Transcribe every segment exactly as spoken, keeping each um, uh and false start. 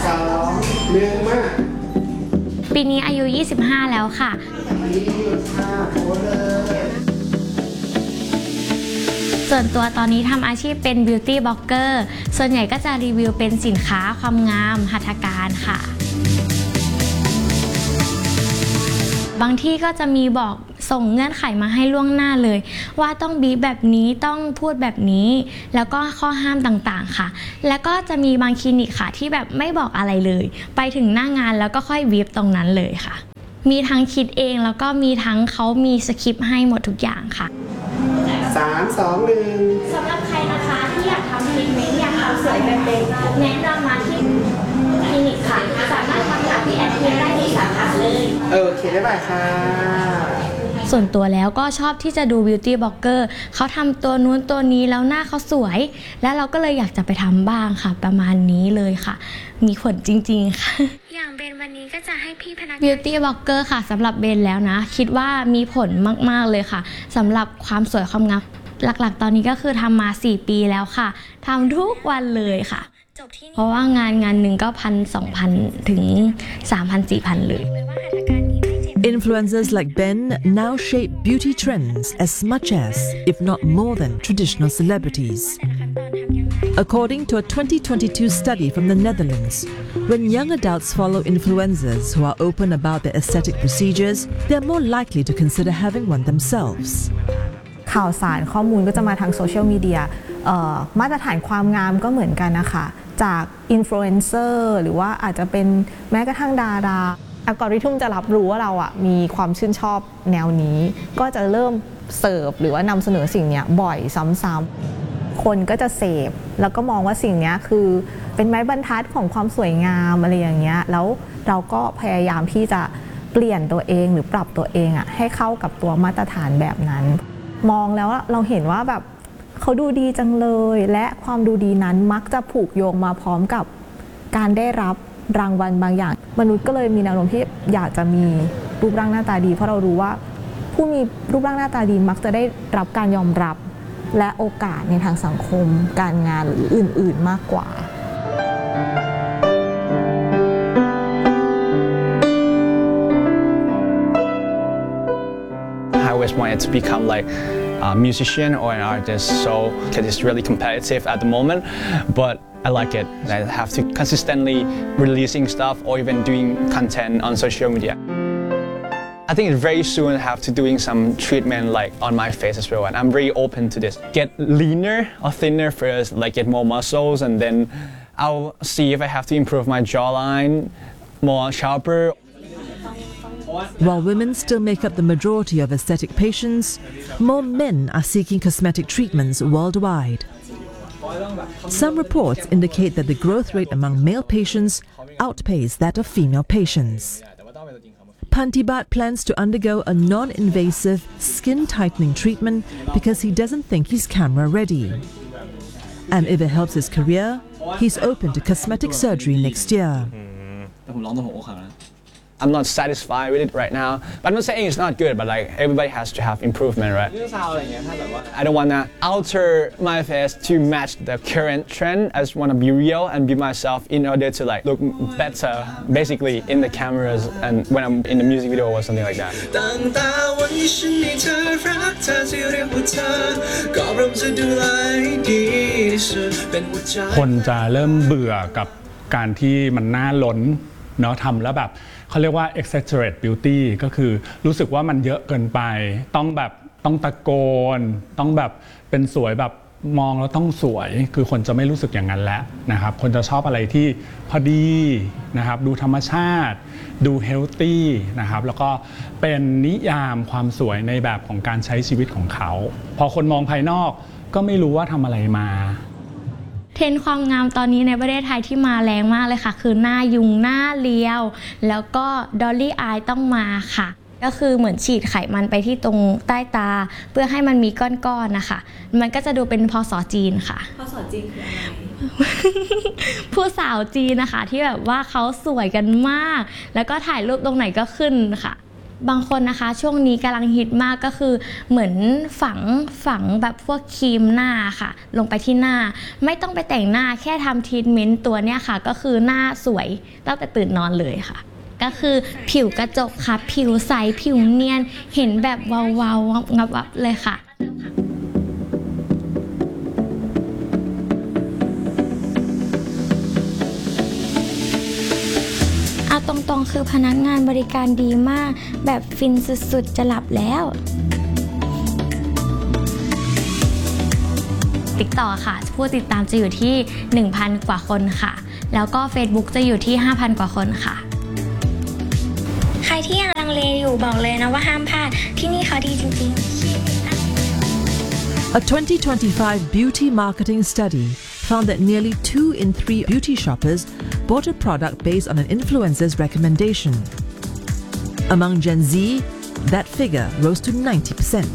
สองหนึ่งมาปีนี้อายุยี่สิบห้าแล้วค่ะส่วนตัวตอนนี้ทำอาชีพเป็น beauty blogger ส่วนใหญ่ก็จะรีวิวเป็นสินค้าความงามหัตถการค่ะบางที่ก็จะมีบอกส่งเงื่อนไขมาให้ล่วงหน้าเลยว่าต้องบีบแบบนี้ต้องพูดแบบนี้แล้วก็ข้อห้ามต่างๆค่ะแล้วก็จะมีบางคลินิกค่ะที่แบบไม่บอกอะไรเลยไปถึงหน้างานแล้วก็ค่อยบีบตรงนั้นเลยค่ะมีทั้งคิดเองแล้วก็มีทั้งเขามีสคริปต์ให้หมดทุกอย่างค่ะสามสองหนึ่งสำหรับใครนะคะที่อยากทำทรีทเมนต์อยากทำสวยแบบเด็กแนะนำมาที่คลินิกค่ะสามารถทำจากที่แอดมินได้ที่สาขาเลยโอเคได้ไหมค่ะส่วนตัวแล้วก็ชอบที่จะดู beauty blogger เขาทำตัวนู้นตัวนี้แล้วหน้าเขาสวยแล้วเราก็เลยอยากจะไปทำบ้างค่ะประมาณนี้เลยค่ะมีผลจริงๆค่ะอย่างเบนวันนี้ก็จะให้พี่พนัก beauty blogger ค่ะสำหรับเบนแล้วนะคิดว่ามีผลมากๆเลยค่ะสำหรับความสวยความงามหลักๆตอนนี้ก็คือทำมาสี่ปีแล้วค่ะทำทุกวันเลยค่ะเพราะว่างานงานหนึ่งก็พันสองพันถึงสามพันสี่พันเลย Influencers like Ben now shape beauty trends as much as, if not more than, traditional celebrities. According to a twenty twenty-two study from the Netherlands, when young adults follow influencers who are open about their aesthetic procedures, they are more likely to consider having one themselves. ข่าวสารข้อมูลก็จะมาทางโซเชียลมีเดียมาตรฐานความงามก็เหมือนกันนะคะจากอินฟลูเอนเซอร์หรือว่าอาจจะเป็นแม้กระทั่งดาราอัลกอริทึมจะรับรู้ว่าเราอ่ะมีความชื่นชอบแนวนี้ก็จะเริ่มเสิร์ฟหรือว่านำเสนอสิ่งนี้บ่อยซ้ำๆคนก็จะเสพแล้วก็มองว่าสิ่งนี้คือเป็นไม้บรรทัดของความสวยงามอะไรอย่างเงี้ยแล้วเราก็พยายามที่จะเปลี่ยนตัวเองหรือปรับตัวเองอ่ะให้เข้ากับตัวมาตรฐานแบบนั้นมองแล้วเราเห็นว่าแบบเขาดูดีจังเลยและความดูดีนั้นมักจะผูกโยงมาพร้อมกับการได้รับรางวัลบางอย่างมนุษย์ก็เลยมีแนวโน้มที่อยากจะมีรูปร่างหน้าตาดีเพราะเรารู้ว่าผู้มีรูปร่างหน้าตาดีมักจะได้รับการยอมรับและโอกาสในทางสังคมการงานหรืออื่นๆมากกว่า I always wanted to become like a musician or an artist, so it's really competitive at the moment, but I like it. I have to consistently releasing stuff or even doing content on social media. I think very soon I have to doing some treatment like on my face as well, and I'm very open to this. Get leaner or thinner first, like get more muscles, and then I'll see if I have to improve my jawline, more sharper. While women still make up the majority of aesthetic patients, more men are seeking cosmetic treatments worldwide. Some reports indicate that the growth rate among male patients outpaces that of female patients. Pantibat plans to undergo a non-invasive skin tightening treatment because he doesn't think he's camera ready. And if it helps his career, he's open to cosmetic surgery next year. I'm not satisfied with it right now. But I'm not saying it's not good, but like everybody has to have improvement, right? I don't want to alter my face to match the current trend. I just want to be real and be myself in order to like look better, basically in the cameras and when I'm in the music video or something like that. คนจะเริ่มเบื่อกับการที่มันหน้าล้นเนาะทำแล้วแบบเขาเรียกว่า exaggerate beauty ก็คือรู้สึกว่ามันเยอะเกินไปต้องแบบต้องตะโกนต้องแบบเป็นสวยแบบมองแล้วต้องสวยคือคนจะไม่รู้สึกอย่างนั้นแล้วนะครับคนจะชอบอะไรที่พอดีนะครับดูธรรมชาติดู healthy นะครับแล้วก็เป็นนิยามความสวยในแบบของการใช้ชีวิตของเขาพอคนมองภายนอกก็ไม่รู้ว่าทำอะไรมาเทรนด์ความงามตอนนี้ในประเทศไทยที่มาแรงมากเลยค่ะคือหน้ายุงหน้าเรียวแล้วก็ดอลลี่อายต้องมาค่ะก็คือเหมือนฉีดไขมันไปที่ตรงใต้ตาเพื่อให้มันมีก้อนๆนะคะมันก็จะดูเป็นพศจีนค่ะพศจีนคืออะไรผู้สาวจีนนะคะที่แบบว่าเขาสวยกันมากแล้วก็ถ่ายรูปตรงไหนก็ขึ้นค่ะบางคนนะคะช่วงนี้กำลังฮิตมากก็คือเหมือนฝังฝังแบบพวกครีมหน้าค่ะลงไปที่หน้าไม่ต้องไปแต่งหน้าแค่ทำทรีทเมนต์ตัวเนี้ยค่ะก็คือหน้าสวยตั้งแต่ตื่นนอนเลยค่ะก็คือผิวกระจกค่ะผิวใสผิวเนียนเห็นแบบวาวๆงับๆเลยค่ะเอาตรงๆคือพนักงานบริการดีมากแบบฟินสุดๆจะหลับแล้ว TikTok ค่ะผู้ติดตามจะอยู่ที่ หนึ่งพัน กว่าคนค่ะแล้วก็ Facebook จะอยู่ที่ ห้าพัน กว่าคนค่ะใครที่ยังลังเลอยู่บอกเลยนะว่าห้ามพลาดที่นี่เขาดีจริงๆ A twenty twenty-five beauty marketing study found that nearly two in three beauty shoppers bought a product based on an influencer's recommendation. Among Gen Z, that figure rose to ninety percent.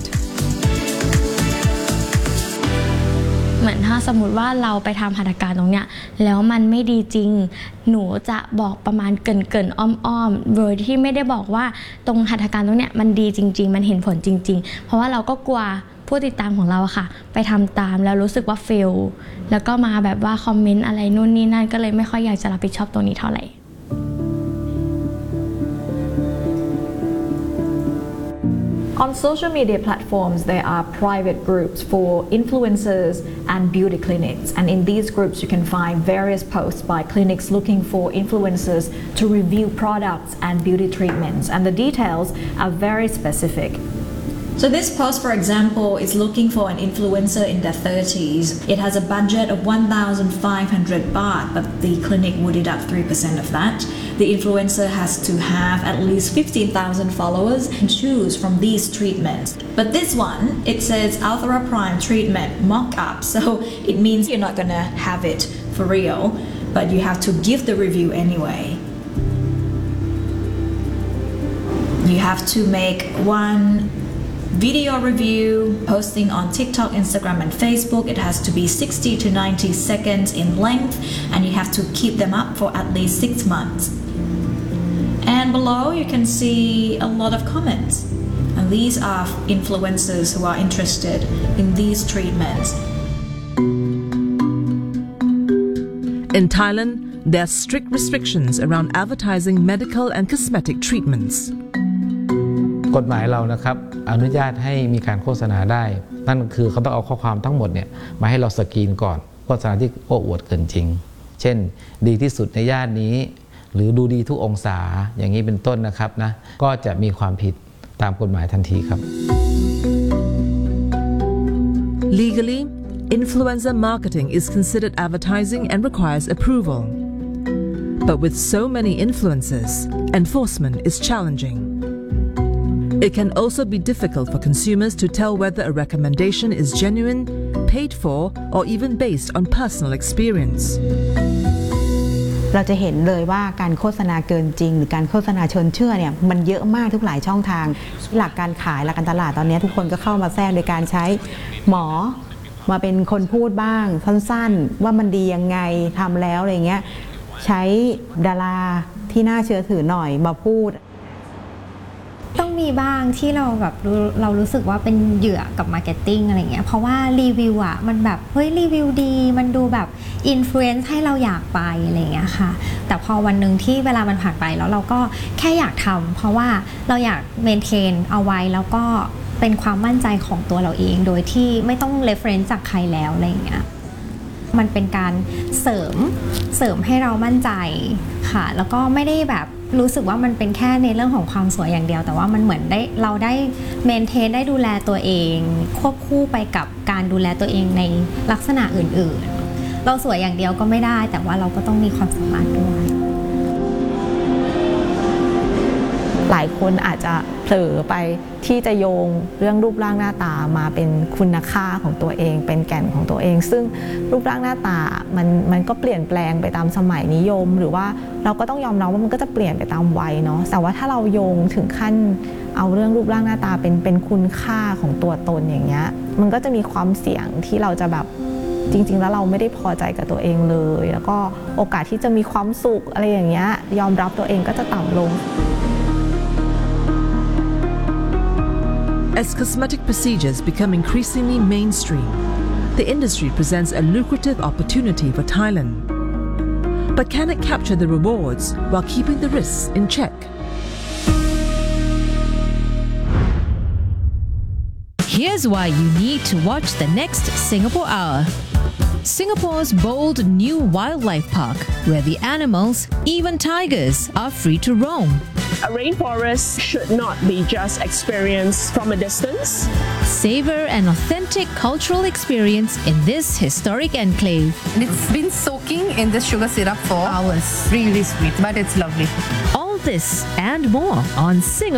เหมือนถ้าสมมติว่าเราไปทำหัตถการตรงเนี้ยแล้วมันไม่ดีจริงหนูจะบอกประมาณเกินๆอ้อมๆโดยที่ไม่ได้บอกว่าตรงหัตถการตรงเนี้ยมันดีจริงๆมันเห็นผลจริงๆเพราะว่าเราก็กลัวผู้ติดตามของเราค่ะไปทำตามแล้วรู้สึกว่าเฟลแล้วก็มาแบบว่าคอมเมนต์อะไรนู่นนี่นั่นก็เลยไม่ค่อยอยากจะรับผิดชอบตรงนี้เท่าไหร่ On social media platforms, there are private groups for influencers and beauty clinics. And in these groups, you can find various posts by clinics looking for influencers to review products and beauty treatments. And the details are very specific. So this post, for example, is looking for an influencer in their thirties. It has a budget of one thousand five hundred baht, but the clinic would deduct three percent of that. The influencer has to have at least fifteen thousand followers and choose from these treatments. But this one, it says Althera Prime treatment mock-up, so it means you're not gonna have it for real, but you have to give the review anyway. You have to make one video review, posting on TikTok, Instagram and Facebook. It has to be sixty to ninety seconds in length and you have to keep them up for at least six months. And below you can see a lot of comments. And these are influencers who are interested in these treatments. In Thailand, there are strict restrictions around advertising medical and cosmetic treatments. กฎหมายเรานะครับอนุญาตให้มีการโฆษณาได้นั่นคือเขาต้องเอาข้อความทั้งหมดเนี่ยมาให้เราสกรีนก่อนโฆษณาที่โอ้อวดเกินจริงเช่นดีที่สุดในย่านนี้หรือดูดีทุกองศาอย่างนี้เป็นต้นนะครับนะก็จะมีความผิดตามกฎหมายทันทีครับ Legally, influencer marketing is considered advertising and requires approval. But with so many influencers, enforcement is challenging.It can also be difficult for consumers to tell whether a recommendation is genuine, paid for, or even based on personal experience. เราจะเห็นเลยว่าการโฆษณาเกินจริงหรือการโฆษณาชวนเชื่อเนี่ยมันเยอะมากทุกหลายช่องทางหลักการขายหลักการตลาดตอนนี้ทุกคนก็เข้ามาแทรกโดยการใช้หมอมาเป็นคนพูดบ้างสั้นๆว่ามันดียังไงทำแล้วอะไรเงี้ยใช้ดาราที่น่าเชื่อถือหน่อยมาพูดต้องมีบ้างที่เราแบบเรารู้สึกว่าเป็นเหยื่อกับมาร์เก็ตติ้งอะไรเงี้ยเพราะว่ารีวิวอ่ะมันแบบเฮ้ยรีวิวดีมันดูแบบอินฟลูเอนซ์ให้เราอยากไปอะไรเงี้ยค่ะแต่พอวันหนึ่งที่เวลามันผ่านไปแล้วเราก็แค่อยากทำเพราะว่าเราอยากเมนเทนเอาไว้แล้วก็เป็นความมั่นใจของตัวเราเองโดยที่ไม่ต้องเรฟเฟรนซ์จากใครแล้วอะไรเงี้ยมันเป็นการเสริมเสริมให้เรามั่นใจค่ะแล้วก็ไม่ได้แบบรู้สึกว่ามันเป็นแค่ในเรื่องของความสวยอย่างเดียวแต่ว่ามันเหมือนได้เราได้เมนเทนได้ดูแลตัวเองควบคู่ไปกับการดูแลตัวเองในลักษณะอื่นๆเราสวยอย่างเดียวก็ไม่ได้แต่ว่าเราก็ต้องมีความสามารถด้วยหลายคนอาจจะเผลอไปที่จะโยงเรื่องรูปร่างหน้าตามาเป็นคุณค่าของตัวเองเป็นแก่นของตัวเองซึ่งรูปร่างหน้าตามันมันก็เปลี่ยนแปลงไปตามสมัยนิยมหรือว่าเราก็ต้องยอมรับว่ามันก็จะเปลี่ยนไปตามวัยเนาะแต่ว่าถ้าเราโยงถึงขั้นเอาเรื่องรูปร่างหน้าตาเป็นเป็นคุณค่าของตัวตนอย่างเงี้ยมันก็จะมีความเสี่ยงที่เราจะแบบจริงๆแล้วเราไม่ได้พอใจกับตัวเองเลยแล้วก็โอกาสที่จะมีความสุขอะไรอย่างเงี้ยยอมรับตัวเองก็จะต่ำลง As cosmetic procedures become increasingly mainstream, the industry presents a lucrative opportunity for Thailand. But can it capture the rewards while keeping the risks in check? Here's why you need to watch the next Singapore Hour. Singapore's bold new wildlife park, where the animals, even tigers, are free to roam. A rainforest should not be just experienced from a distance. Savor an authentic cultural experience in this historic enclave. It's been soaking in this sugar syrup for hours. Really sweet, but it's lovely. All this and more on Singapore.